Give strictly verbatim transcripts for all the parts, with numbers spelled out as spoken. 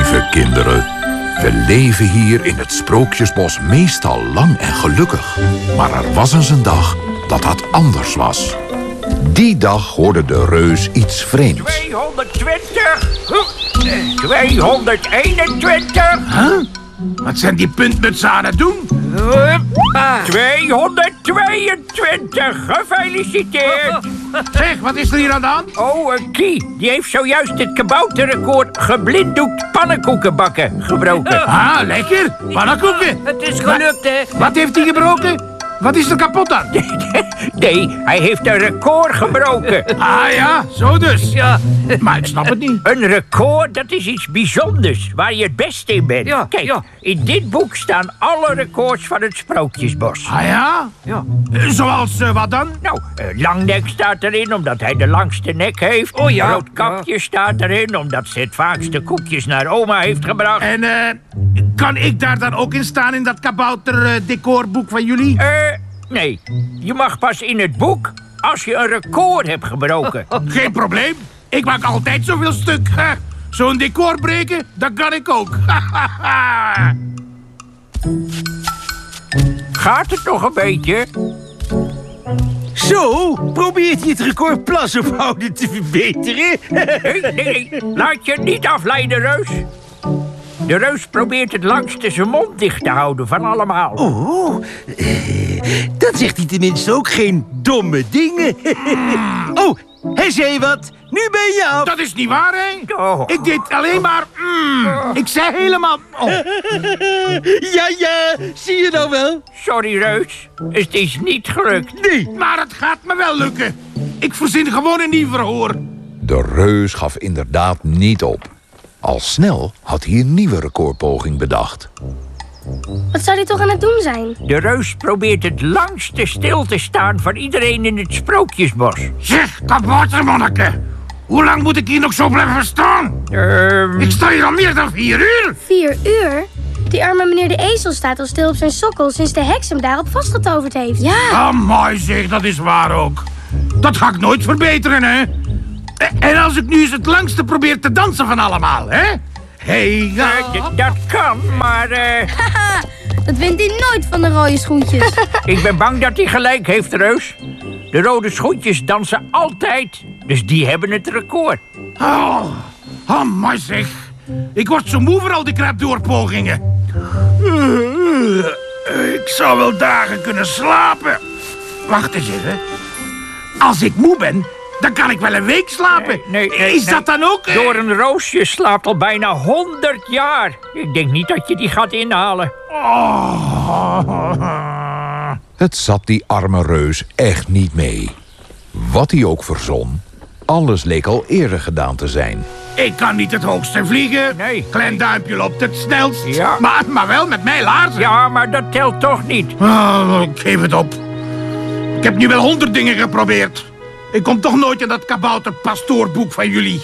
Lieve kinderen, we leven hier in het Sprookjesbos meestal lang en gelukkig. Maar er was eens een dag dat dat anders was. Die dag hoorde de reus iets vreemds. tweehonderdtwintig, tweehonderdeenentwintig. Huh? Wat zijn die puntmutsen aan het doen? tweehonderdtweeëntwintig, gefeliciteerd. Zeg, wat is er hier aan de hand? Oh, uh, Kie, die heeft zojuist het kabouterrecord geblinddoekt pannenkoeken bakken gebroken. Ah, lekker. Pannenkoeken. Het is gelukt, hè? Wat heeft hij gebroken? Wat is er kapot dan? Nee, hij heeft een record gebroken. Ah ja, zo dus. Ja. Maar ik snap het niet. Een record, dat is iets bijzonders, waar je het beste in bent. Ja, Kijk, ja. in dit boek staan alle records van het Sprookjesbos. Ah ja? Ja. Eh, Zoals eh, wat dan? Nou, uh, Langnek staat erin omdat hij de langste nek heeft. Oh ja, Roodkapje staat erin omdat ze het vaakste koekjes naar oma heeft gebracht. En eh, kan ik daar dan ook in staan in dat kabouter eh, decorboek van jullie? Eh, nee. Je mag pas in het boek als je een record hebt gebroken. Geen probleem. Ik maak altijd zoveel stuk. Zo'n decor breken, dat kan ik ook. Gaat het nog een beetje? Zo, probeert hij het record plasophouden te verbeteren? Nee, nee, nee. Laat je niet afleiden, Reus. De Reus probeert het langste zijn mond dicht te houden van allemaal. Oh, eh, dan zegt hij tenminste ook geen domme dingen. Oh, hij zei wat. Nu ben je af. Dat is niet waar, hè? Oh. Ik deed alleen maar... Mm. Ik zei helemaal... Oh. Ja, ja, zie je nou wel? Sorry, Reus. Het is niet gelukt. Nee. Maar het gaat me wel lukken. Ik verzin gewoon een nieuw verhoor. De reus gaf inderdaad niet op. Al snel had hij een nieuwe recordpoging bedacht. Wat zou hij toch aan het doen zijn? De Reus probeert het langste stil te staan van iedereen in het Sprookjesbos. Zeg, kaboutermanneke. Hoe lang moet ik hier nog zo blijven staan? Ehm... Ik sta hier al meer dan vier uur. Vier uur? Die arme meneer de ezel staat al stil op zijn sokkel sinds de heks hem daarop vastgetoverd heeft. Ja. Amai zeg, dat is waar ook. Dat ga ik nooit verbeteren, hè? En als ik nu eens het langste probeer te dansen van allemaal, hè? Hey, ja. eh, d- dat kan, maar eh, Haha, dat wint hij nooit van de rode schoentjes. ik ben bang dat hij gelijk heeft, Reus. De rode schoentjes dansen altijd, dus die hebben het record. Oh, amai zeg. Ik word zo moe voor al die krap doorpogingen. Ik zou wel dagen kunnen slapen. Wacht eens even. Als ik moe ben, dan kan ik wel een week slapen. Nee, nee, nee, Is nee. dat dan ook? eh? Door een roosje slaapt al bijna honderd jaar. Ik denk niet dat je die gaat inhalen. Oh. Het zat die arme reus echt niet mee. Wat hij ook verzon, alles leek al eerder gedaan te zijn. Ik kan niet het hoogste vliegen. Nee. Klein duimpje loopt het snelst. Ja. Maar, maar wel met mijn laarzen. Ja, maar dat telt toch niet. Oh, ik geef het op. Ik heb nu wel honderd dingen geprobeerd. Ik kom toch nooit in dat kabouter-pastoorboek van jullie.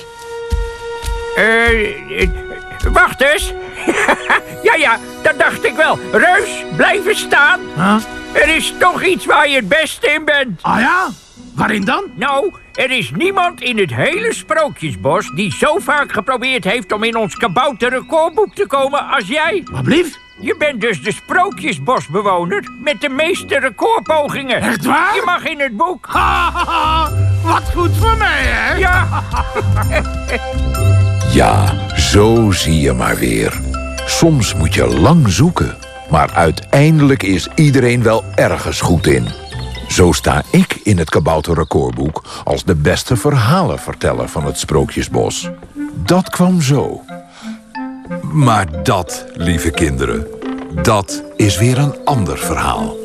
Eh, eh, wacht eens. ja, ja, dat dacht ik wel. Reus, blijven staan. Huh? Er is toch iets waar je het beste in bent. Ah ja? Waarin dan? Nou, er is niemand in het hele Sprookjesbos die zo vaak geprobeerd heeft om in ons kabouterrecordboek te komen als jij. Wat blieft? Je bent dus de Sprookjesbosbewoner met de meeste recordpogingen. Echt waar? Je mag in het boek. Ha, ha, ha. Wat goed voor mij, hè? Ja. Ja, zo zie je maar weer. Soms moet je lang zoeken, maar uiteindelijk is iedereen wel ergens goed in. Zo sta ik in het kabouterrecordboek als de beste verhalenverteller van het Sprookjesbos. Dat kwam zo. Maar dat, lieve kinderen, dat is weer een ander verhaal.